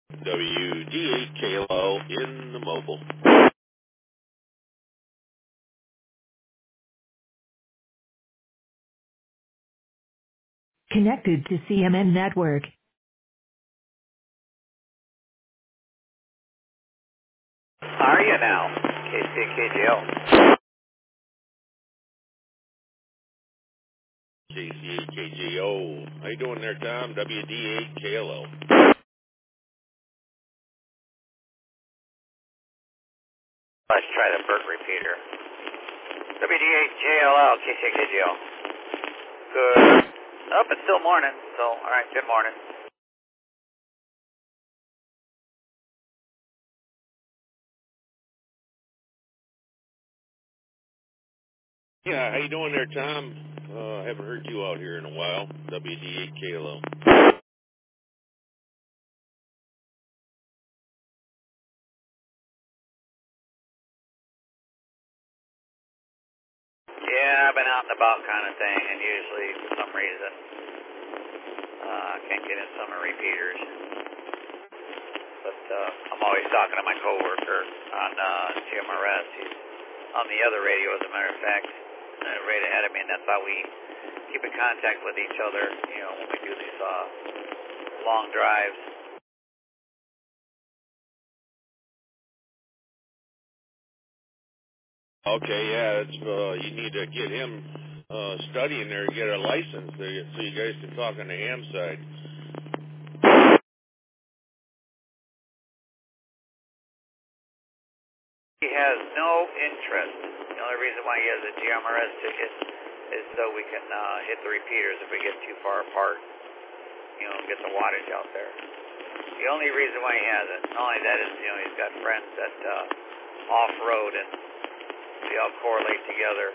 WD8KLO in the mobile. Connected to CMN Network. How are you now? KCKGO. KCAKGO. How you doing there, Tom? WD8KLO. Let's try the Burt repeater. WD8JLL, KCKGO. Good. Oh, it's still morning, so, alright, good morning. Yeah, how you doing there, Tom? Haven't heard you out here in a while. WD8KLO. Yeah, I've been out and about kind of thing, and usually, for some reason, can't get in some of the repeaters. But I'm always talking to my coworker on GMRS. He's on the other radio, as a matter of fact, right ahead of me, and that's how we keep in contact with each other, you know, when we do these long drives. Okay, yeah, it's, you need to get him studying there, get a license so you guys can talk on the ham side. He has no interest. The only reason why he has a GMRS ticket is so we can hit the repeaters if we get too far apart, you know, get the wattage out there. The only reason why he has it, not only that is, you know, he's got friends that off-road and they all correlate together.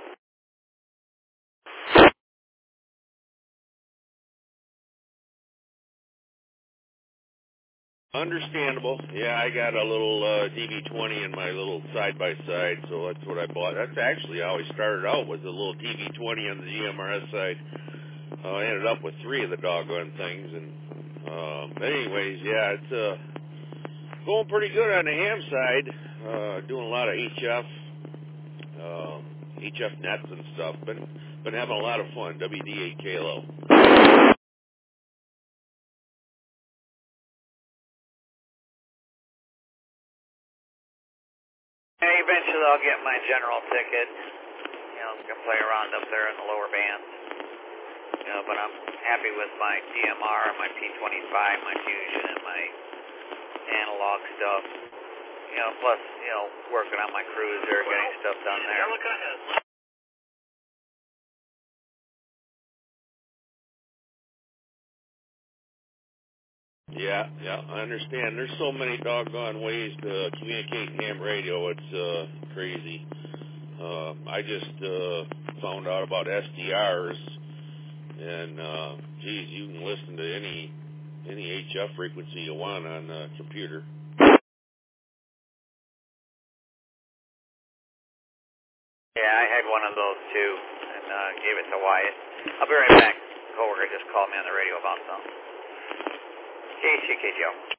Understandable. Yeah, I got a little DV20 in my little side-by-side, so that's what I bought. That's actually how I started out, was a little DV20 on the GMRS side. I ended up with 3 of the doggone things, and anyways, yeah, it's going pretty good on the ham side. Doing a lot of HF nets and stuff. Been having a lot of fun. WD8KLO. And eventually I'll get my general ticket. You know, can play around up there in the lower bands. You know, but I'm happy with my DMR, my P25, my Fusion, and my analog stuff. You know, plus, you know, working on my cruiser, getting stuff done there. Yeah, I understand. There's so many doggone ways to communicate in ham radio. It's crazy. I just found out about SDRs, and geez, you can listen to any HF frequency you want on the computer. Yeah, I had one of those too, and gave it to Wyatt. I'll be right back. Coworker just called me on the radio about something. KCKGO.